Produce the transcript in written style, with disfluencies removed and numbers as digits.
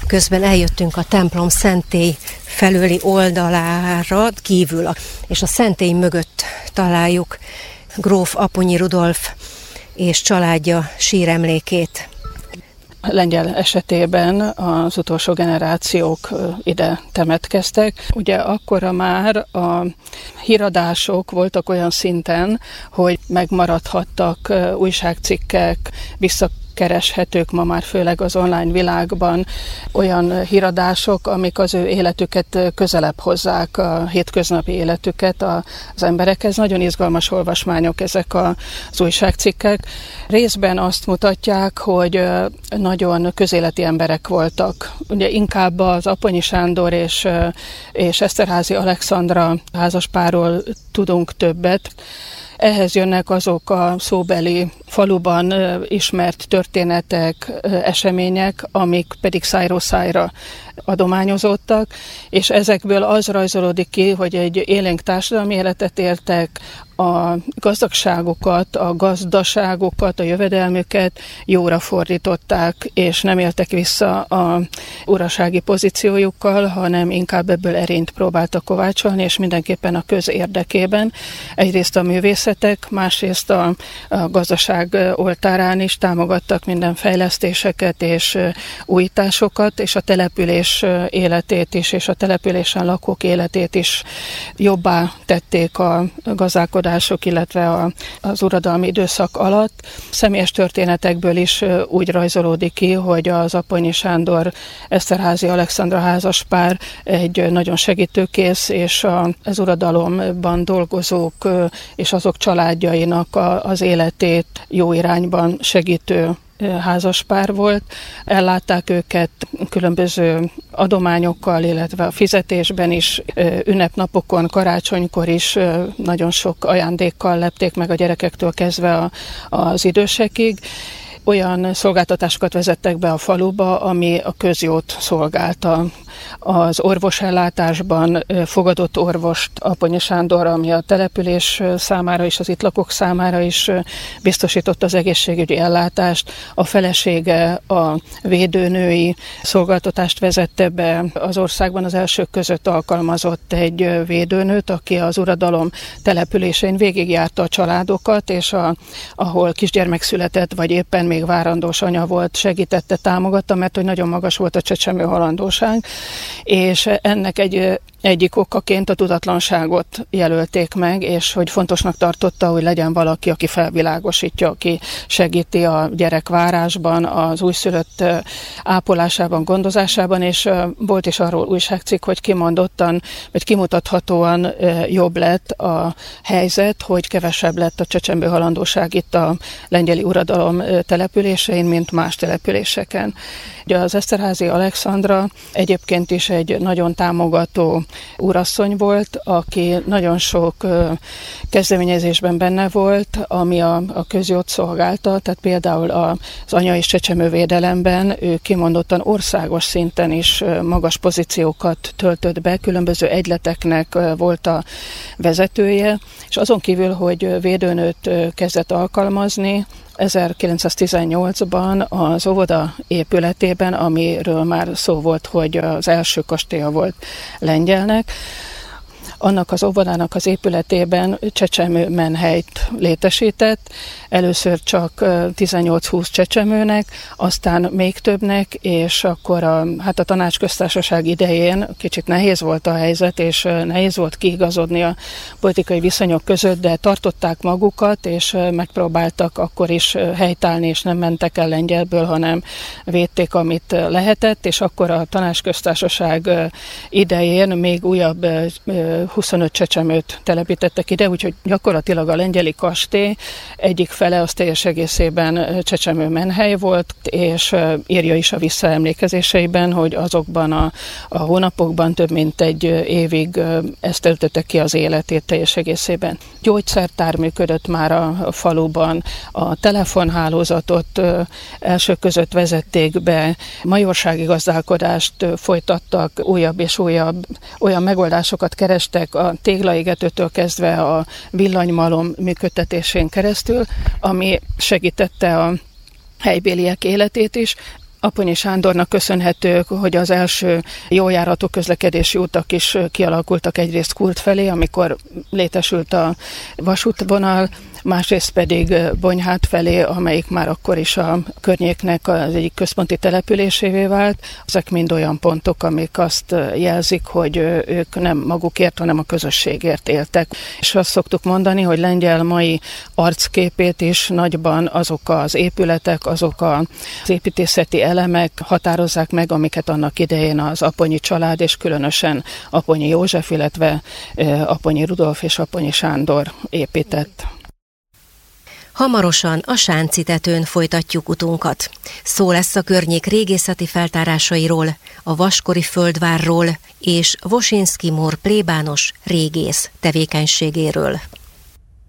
Közben eljöttünk a templom szentély felőli oldalára kívül, és a szentély mögött találjuk gróf Aponyi Rudolf és családja síremlékét. Lengyel esetében az utolsó generációk ide temetkeztek. Ugye akkora már a híradások voltak olyan szinten, hogy megmaradhattak újságcikkek, kereshetők ma már főleg az online világban olyan híradások, amik az ő életüket közelebb hozzák, a hétköznapi életüket az emberekhez. Nagyon izgalmas olvasmányok ezek az újságcikkek. Részben azt mutatják, hogy nagyon közéleti emberek voltak. Ugye inkább az Aponyi Sándor és Eszterházy Alexandra házaspárról tudunk többet. Ehhez jönnek azok a szóbeli faluban ismert történetek, események, amik pedig szájról szájra adományozottak, és ezekből az rajzolódik ki, hogy egy élénk társadalmi életet éltek, a gazdagságokat, a gazdaságokat, a jövedelmüket jóra fordították, és nem éltek vissza a urasági pozíciójukkal, hanem inkább ebből erényt próbáltak kovácsolni, és mindenképpen a köz érdekében. Egyrészt a művészetek, másrészt a gazdaság oltárán is támogattak minden fejlesztéseket és újításokat, és a település életét is, és a településen lakók életét is jobbá tették a gazdálkodások, illetve az uradalmi időszak alatt. Személyes történetekből is úgy rajzolódik ki, hogy az Aponyi Sándor Eszterházy Alexandra házaspár egy nagyon segítőkész, és az uradalomban dolgozók és azok családjainak az életét jó irányban segítő házaspár volt. Ellátták őket különböző adományokkal, illetve a fizetésben is, ünnepnapokon, karácsonykor is nagyon sok ajándékkal lepték meg a gyerekektől kezdve az idősekig. Olyan szolgáltatásokat vezettek be a faluba, ami a közjót szolgálta. Az orvosellátásban fogadott orvost Aponyi Sándor, ami a település számára és az itt lakók számára is biztosította az egészségügyi ellátást. A felesége a védőnői szolgáltatást vezette be. Az országban az elsők között alkalmazott egy védőnőt, aki az uradalom településén végigjárta a családokat, és ahol kisgyermek született, vagy éppen még várandós anya volt, segítette, támogatta, mert hogy nagyon magas volt a csecsemő halandóság, és ennek egyik okaként a tudatlanságot jelölték meg, és hogy fontosnak tartotta, hogy legyen valaki, aki felvilágosítja, aki segíti a gyerek várásban, az újszülött ápolásában, gondozásában, és volt is arról újságcikk, hogy kimondottan, vagy kimutathatóan jobb lett a helyzet, hogy kevesebb lett a csecsemő halandóság itt a lengyeli uradalom településein, mint más településeken. Ugye az Eszterházy Alexandra egyébként is egy nagyon támogató úrasszony volt, aki nagyon sok kezdeményezésben benne volt, ami a közjót szolgálta, tehát például az anya- és csecsemővédelemben ő kimondottan országos szinten is magas pozíciókat töltött be, különböző egyleteknek volt a vezetője, és azon kívül, hogy védőnőt kezdett alkalmazni, 1918-ban az óvoda épületében, amiről már szó volt, hogy az első kastélya volt lengyelnek, annak az óvodának az épületében csecsemő menhelyt létesített, először csak 18-20 csecsemőnek, aztán még többnek, és akkor a tanácsköztársaság idején kicsit nehéz volt a helyzet, és nehéz volt kiigazodni a politikai viszonyok között, de tartották magukat, és megpróbáltak akkor is helytállni, és nem mentek el lengyelből, hanem védték, amit lehetett, és akkor a tanácsköztársaság idején még újabb 25 csecsemőt telepítettek ide, úgyhogy gyakorlatilag a lengyeli kastély egyik fele az teljes egészében csecsemő menhely volt, és írja is a visszaemlékezéseiben, hogy azokban a hónapokban több mint egy évig ezt töltötte ki az életét teljes egészében. Gyógyszertár működött már a faluban, a telefonhálózatot elsők között vezették be, majorsági gazdálkodást folytattak, újabb és újabb olyan megoldásokat kerestek a téglaégetőtől kezdve a villanymalom működtetésén keresztül, ami segítette a helybéliek életét is. Aponyi Sándornak köszönhető, hogy az első jójáratú közlekedési utak is kialakultak egyrészt Kurt felé, amikor létesült a vasútvonal, másrészt pedig Bonyhát felé, amelyik már akkor is a környéknek az egyik központi településévé vált. Ezek mind olyan pontok, amik azt jelzik, hogy ők nem magukért, hanem a közösségért éltek. És azt szoktuk mondani, hogy Lengyel mai arcképét is nagyban azok az épületek, azok az építészeti elemek határozzák meg, amiket annak idején az Aponyi család, és különösen Aponyi József, illetve Aponyi Rudolf és Aponyi Sándor épített. Hamarosan a Sánci-tetőn folytatjuk utunkat. Szó lesz a környék régészeti feltárásairól, a vaskori földvárról és Wosinski Mór plébános régész tevékenységéről.